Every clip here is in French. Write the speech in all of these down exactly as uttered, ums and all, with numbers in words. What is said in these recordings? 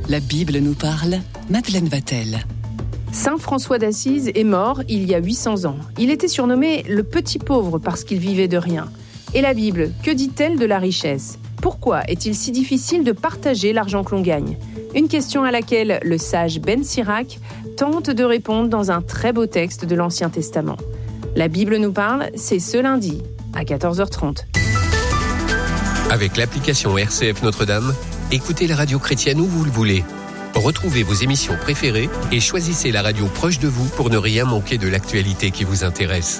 La Bible nous parle, Madeleine Vatel. Saint François d'Assise est mort il y a huit cents ans. Il était surnommé le petit pauvre parce qu'il vivait de rien. Et la Bible, que dit-elle de la richesse ? Pourquoi est-il si difficile de partager l'argent que l'on gagne ? Une question à laquelle le sage Ben Sirac tente de répondre dans un très beau texte de l'Ancien Testament. La Bible nous parle, c'est ce lundi à quatorze heures trente. Avec l'application R C F Notre-Dame, écoutez la radio chrétienne où vous le voulez. Retrouvez vos émissions préférées et choisissez la radio proche de vous pour ne rien manquer de l'actualité qui vous intéresse.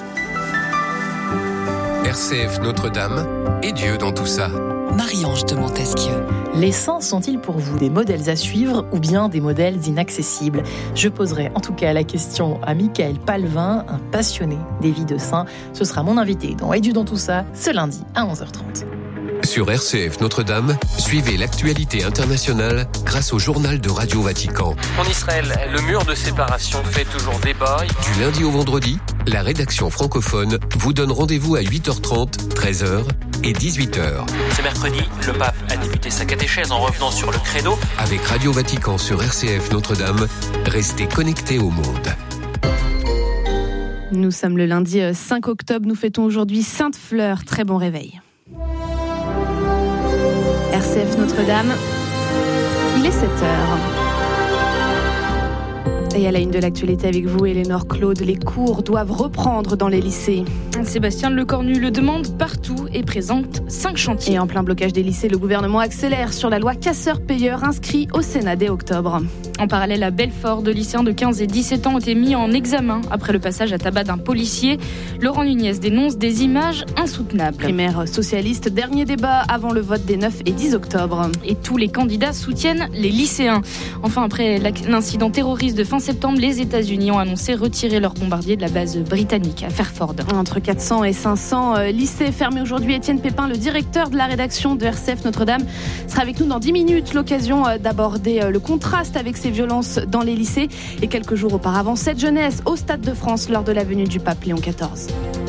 R C F Notre-Dame et Dieu dans tout ça. Marie-Ange de Montesquieu. Les saints sont-ils pour vous des modèles à suivre ou bien des modèles inaccessibles ? Je poserai en tout cas la question à Michael Palvin, un passionné des vies de saints. Ce sera mon invité dans Et Dieu dans tout ça, ce lundi à onze heures trente. Sur R C F Notre-Dame, suivez l'actualité internationale grâce au journal de Radio Vatican. En Israël, le mur de séparation fait toujours débat. Du lundi au vendredi, la rédaction francophone vous donne rendez-vous à huit heures trente, treize heures et dix-huit heures. Ce mercredi, le pape a débuté sa catéchèse en revenant sur le credo. Avec Radio Vatican sur R C F Notre-Dame, restez connectés au monde. Nous sommes le lundi cinq octobre, nous fêtons aujourd'hui Sainte Fleur. Très bon réveil. R C F Notre-Dame, il est sept heures. Et à la une de l'actualité avec vous, Éléonore Claude, les cours doivent reprendre dans les lycées. Sébastien Lecornu le demande partout et présente cinq chantiers. Et en plein blocage des lycées, le gouvernement accélère sur la loi casseurs-payeurs inscrit au Sénat dès octobre. En parallèle, à Belfort, deux lycéens de quinze et dix-sept ans ont été mis en examen après le passage à tabac d'un policier. Laurent Nunez dénonce des images insoutenables. Primaire socialiste, dernier débat avant le vote des neuf et dix octobre. Et tous les candidats soutiennent les lycéens. Enfin, après l'incident terroriste de fin septembre, les États-Unis ont annoncé retirer leurs bombardiers de la base britannique à Fairford. Entre quatre cents et cinq cents euh, lycées fermés aujourd'hui. Étienne Pépin, le directeur de la rédaction de R C F Notre-Dame, sera avec nous dans dix minutes. L'occasion euh, d'aborder euh, le contraste avec ces violences dans les lycées. Et quelques jours auparavant, cette jeunesse au Stade de France lors de la venue du pape Léon quatorze.